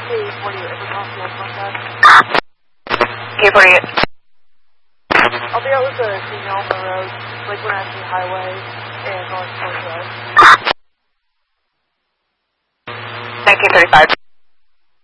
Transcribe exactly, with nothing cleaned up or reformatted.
K forty-eight, ever possible contact? K forty-eight. I'll be out with a female on the road, like when I'm on the highway and North Fork Road. nineteen thirty-five.